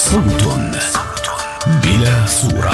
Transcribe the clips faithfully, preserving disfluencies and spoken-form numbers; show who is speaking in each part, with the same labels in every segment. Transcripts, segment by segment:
Speaker 1: صوت بلا صورة.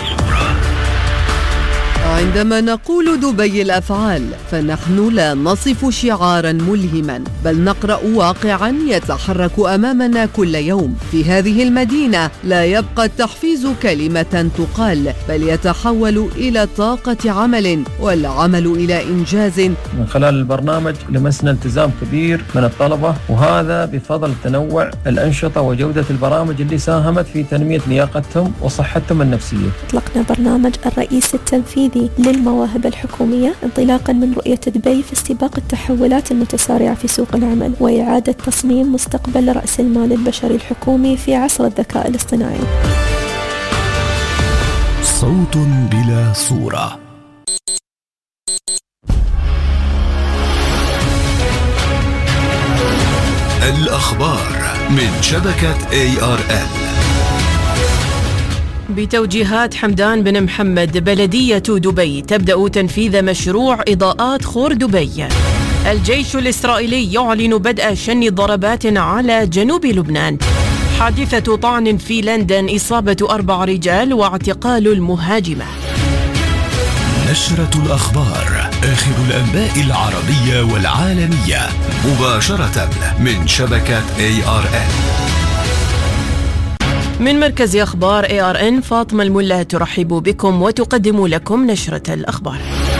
Speaker 2: عندما نقول دبي الأفعال فنحن لا نصف شعارا ملهما، بل نقرأ واقعا يتحرك أمامنا كل يوم. في هذه المدينة لا يبقى التحفيز كلمة تقال، بل يتحول إلى طاقة عمل، والعمل إلى إنجاز.
Speaker 3: من خلال البرنامج لمسنا التزام كبير من الطلبة، وهذا بفضل تنوع الأنشطة وجودة البرامج اللي ساهمت في تنمية لياقتهم وصحتهم النفسية.
Speaker 4: أطلقنا برنامج الرئيس التنفيذي للمواهب الحكومية انطلاقا من رؤية دبي في استباق التحولات المتسارعة في سوق العمل وإعادة تصميم مستقبل رأس المال البشري الحكومي في عصر الذكاء الاصطناعي.
Speaker 1: صوت بلا صورة. الأخبار من شبكة إيه آر إل.
Speaker 5: بتوجيهات حمدان بن محمد، بلدية دبي تبدأ تنفيذ مشروع إضاءات خور دبي. الجيش الإسرائيلي يعلن بدء شن ضربات على جنوب لبنان. حادثة طعن في لندن، إصابة أربع رجال واعتقال المهاجمة.
Speaker 1: نشرة الأخبار، آخر الأنباء العربية والعالمية، مباشرة من شبكة إيه آر إل.
Speaker 5: من مركز أخبار إيه آر إن، فاطمة الملا ترحب بكم وتقدم لكم نشرة الأخبار.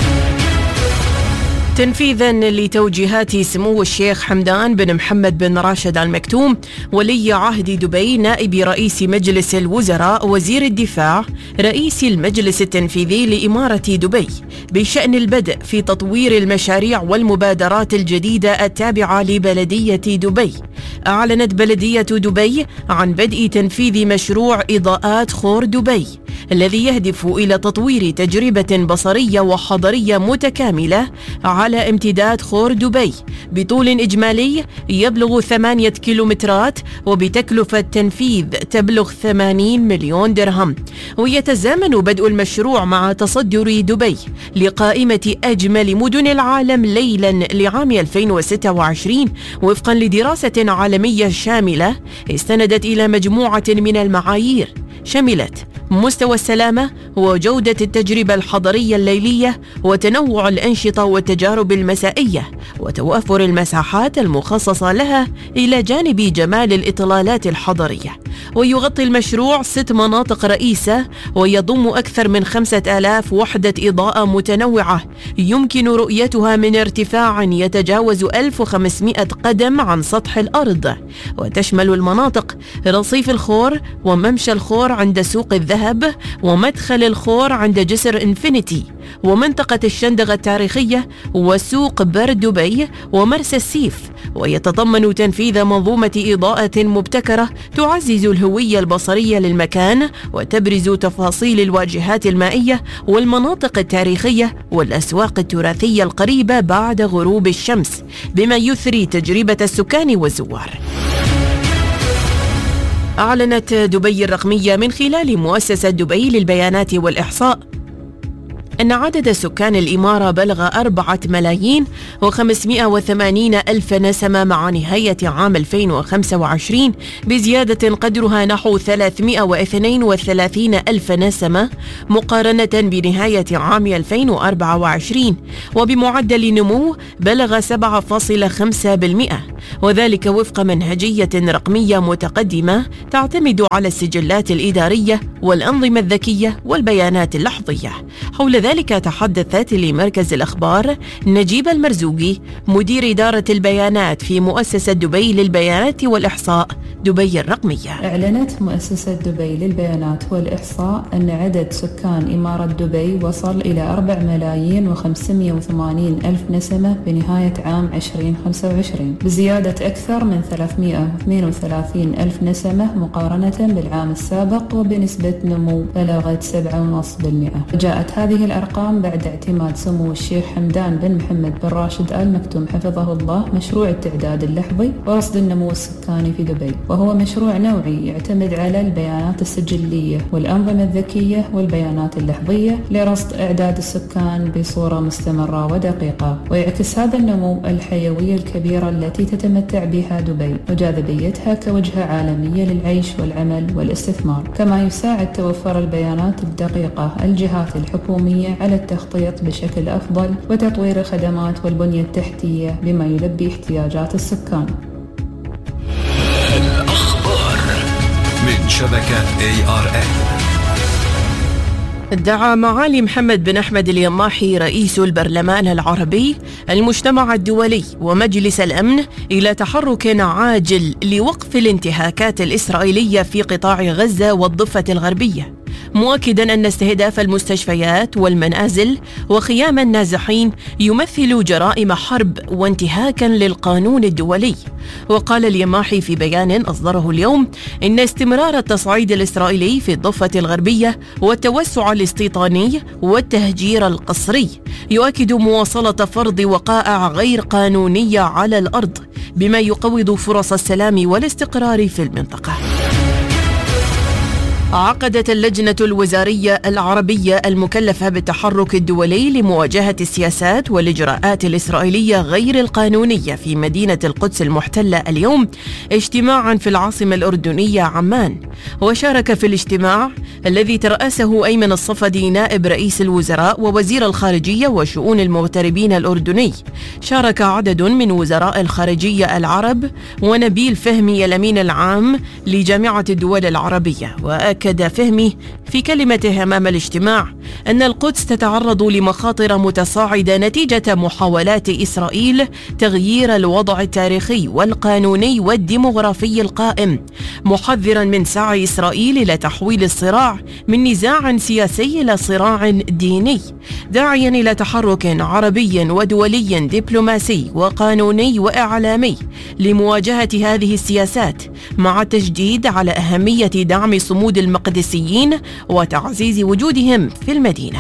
Speaker 5: تنفيذا لتوجيهات سمو الشيخ حمدان بن محمد بن راشد آل مكتوم ولي عهد دبي، نائب رئيس مجلس الوزراء، وزير الدفاع، رئيس المجلس التنفيذي لإمارة دبي، بشأن البدء في تطوير المشاريع والمبادرات الجديدة التابعة لبلدية دبي. أعلنت بلدية دبي عن بدء تنفيذ مشروع إضاءات خور دبي، الذي يهدف إلى تطوير تجربة بصرية وحضرية متكاملة على امتداد خور دبي بطول إجمالي يبلغ ثمانية كيلومترات، وبتكلفة تنفيذ تبلغ ثمانين مليون درهم. ويتزامن بدء المشروع مع تصدر دبي لقائمة أجمل مدن العالم ليلا لعام ألفين وستة وعشرين، وفقا لدراسة عالمية شاملة استندت إلى مجموعة من المعايير، شملت مستوى السلامة وجودة التجربة الحضرية الليلية وتنوع الأنشطة والتجارب المسائية وتوافر المساحات المخصصة لها، إلى جانب جمال الإطلالات الحضرية. ويغطي المشروع ست مناطق رئيسة، ويضم أكثر من خمسة آلاف وحدة إضاءة متنوعة يمكن رؤيتها من ارتفاع يتجاوز ألف وخمسمائة قدم عن سطح الأرض. وتشمل المناطق رصيف الخور، وممشى الخور عند سوق الذهب، ومدخل الخور عند جسر إنفينيتي، ومنطقة الشندقة التاريخية، وسوق بر دبي، ومرسى السيف. ويتضمن تنفيذ منظومة إضاءة مبتكرة تعزز الهوية البصرية للمكان، وتبرز تفاصيل الواجهات المائية والمناطق التاريخية والأسواق التراثية القريبة بعد غروب الشمس، بما يثري تجربة السكان والزوار. أعلنت دبي الرقمية من خلال مؤسسة دبي للبيانات والإحصاء أن عدد سكان الإمارة بلغ أربعة ملايين وخمسمائة وثمانين ألف نسمة مع نهاية عام ألفين وخمسة وعشرين، بزيادة قدرها نحو ثلاثمائة واثنين وثلاثين ألف نسمة مقارنة بنهاية عام ألفين وأربعة وعشرين، وبمعدل نمو بلغ سبعة فاصلة خمسة بالمئة، وذلك وفق منهجية رقمية متقدمة تعتمد على السجلات الإدارية والأنظمة الذكية والبيانات اللحظية. حول ذلك تحدثت لمركز الأخبار نجيبة المرزوقي، مدير إدارة البيانات في مؤسسة دبي للبيانات والإحصاء دبي الرقمية.
Speaker 6: أعلنت مؤسسة دبي للبيانات والإحصاء أن عدد سكان إمارة دبي وصل إلى أربعة ملايين وخمسمائة وثمانين ألف نسمة بنهاية عام ألفين وخمسة وعشرين، بزيادة أكثر من ثلاثمائة واثنين وثلاثين ألف نسمة مقارنة بالعام السابق، وبنسبة نمو بلغت سبعة فاصلة خمسة بالمئة. جاءت هذه الأرقام بعد اعتماد سمو الشيخ حمدان بن محمد بن راشد آل مكتوم حفظه الله مشروع التعداد اللحظي ورصد النمو السكاني في دبي، وهو مشروع نوعي يعتمد على البيانات السجلية والأنظمة الذكية والبيانات اللحظية لرصد إعداد السكان بصورة مستمرة ودقيقة، ويعكس هذا النمو الحيوية الكبيرة التي تتمتع بها دبي وجاذبيتها كوجهة عالمية للعيش والعمل والاستثمار. كما يساعد توفر البيانات الدقيقة الجهات الحكومية على التخطيط بشكل أفضل وتطوير الخدمات والبنية التحتية بما يلبي احتياجات السكان.
Speaker 1: الأخبار من شبكة إيه آر إن.
Speaker 5: دعا معالي محمد بن أحمد اليماحي رئيس البرلمان العربي المجتمع الدولي ومجلس الأمن إلى تحرك عاجل لوقف الانتهاكات الإسرائيلية في قطاع غزة والضفة الغربية، مؤكدا أن استهداف المستشفيات والمنازل وخيام النازحين يمثل جرائم حرب وانتهاكا للقانون الدولي. وقال اليماحي في بيان أصدره اليوم إن استمرار التصعيد الإسرائيلي في الضفة الغربية والتوسع الاستيطاني والتهجير القسري يؤكد مواصلة فرض وقائع غير قانونية على الأرض، بما يقوض فرص السلام والاستقرار في المنطقة. عقدت اللجنة الوزارية العربية المكلفة بالتحرك الدولي لمواجهة السياسات والإجراءات الإسرائيلية غير القانونية في مدينة القدس المحتلة اليوم اجتماعا في العاصمة الأردنية عمان. وشارك في الاجتماع الذي ترأسه أيمن الصفدي نائب رئيس الوزراء ووزير الخارجية وشؤون المغتربين الأردني، شارك عدد من وزراء الخارجية العرب ونبيل فهمي الأمين العام لجامعة الدول العربية. وأكد أكد فهمي في كلمته أمام الاجتماع أن القدس تتعرض لمخاطر متصاعدة نتيجة محاولات إسرائيل تغيير الوضع التاريخي والقانوني والديمغرافي القائم، محذرا من سعي إسرائيل إلى تحويل الصراع من نزاع سياسي إلى صراع ديني، داعيا إلى تحرك عربي ودولي دبلوماسي وقانوني وإعلامي لمواجهة هذه السياسات، مع التشديد على أهمية دعم صمود المقدسيين وتعزيز وجودهم في المدينة.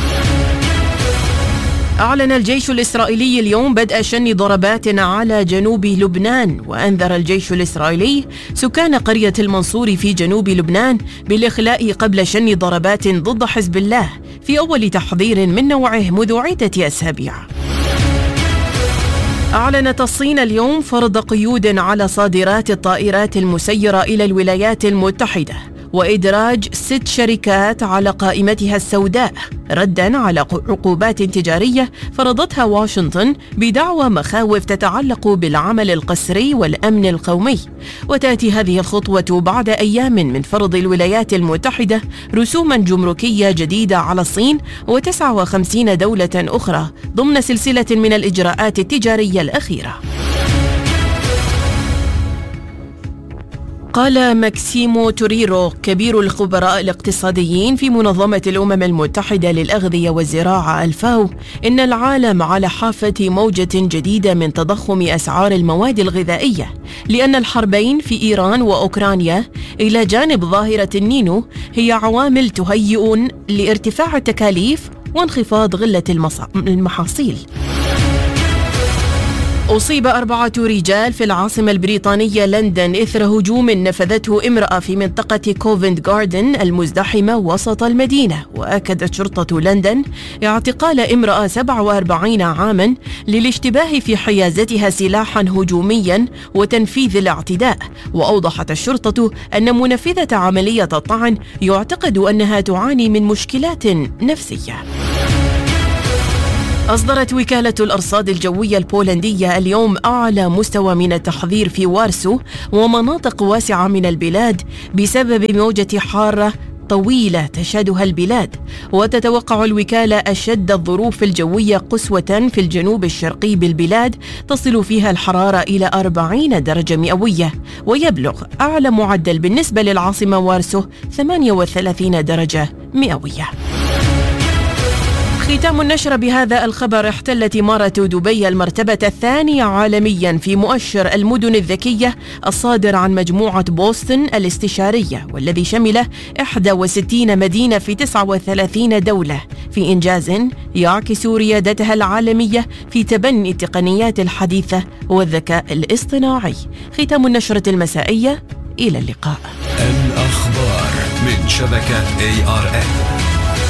Speaker 5: أعلن الجيش الإسرائيلي اليوم بدء شن ضربات على جنوب لبنان، وأنذر الجيش الإسرائيلي سكان قرية المنصور في جنوب لبنان بالإخلاء قبل شن ضربات ضد حزب الله في أول تحذير من نوعه منذ عدة أسابيع. أعلنت الصين اليوم فرض قيود على صادرات الطائرات المسيرة إلى الولايات المتحدة وإدراج ست شركات على قائمتها السوداء ردا على عقوبات تجارية فرضتها واشنطن بدعوى مخاوف تتعلق بالعمل القسري والأمن القومي. وتأتي هذه الخطوة بعد أيام من فرض الولايات المتحدة رسوما جمركية جديدة على الصين وتسعة وخمسين دولة أخرى ضمن سلسلة من الإجراءات التجارية الأخيرة. قال ماكسيمو توريرو كبير الخبراء الاقتصاديين في منظمة الأمم المتحدة للأغذية والزراعة الفاو إن العالم على حافة موجة جديدة من تضخم أسعار المواد الغذائية، لأن الحربين في إيران وأوكرانيا إلى جانب ظاهرة النينو هي عوامل تهيئ لارتفاع التكاليف وانخفاض غلة المحاصيل. أصيب أربعة رجال في العاصمة البريطانية لندن إثر هجوم نفذته امرأة في منطقة كوفنت جاردن المزدحمة وسط المدينة. وأكدت شرطة لندن اعتقال امرأة سبع وأربعين عاما للاشتباه في حيازتها سلاحا هجوميا وتنفيذ الاعتداء. وأوضحت الشرطة أن منفذة عملية الطعن يعتقد أنها تعاني من مشكلات نفسية. أصدرت وكالة الأرصاد الجوية البولندية اليوم أعلى مستوى من التحذير في وارسو ومناطق واسعة من البلاد بسبب موجة حارة طويلة تشهدها البلاد. وتتوقع الوكالة أشد الظروف الجوية قسوة في الجنوب الشرقي بالبلاد تصل فيها الحرارة إلى أربعين درجة مئوية، ويبلغ أعلى معدل بالنسبة للعاصمة وارسو ثمانية وثلاثين درجة مئوية. ختام النشر بهذا الخبر: احتلت إمارة دبي المرتبة الثانية عالميا في مؤشر المدن الذكية الصادر عن مجموعة بوسطن الاستشارية، والذي شمل إحدى وستين مدينة في تسعة وثلاثين دولة، في إنجاز يعكس ريادتها العالمية في تبني التقنيات الحديثة والذكاء الاصطناعي. ختام النشرة المسائية إلى اللقاء.
Speaker 1: الأخبار من شبكة إيه آر إن.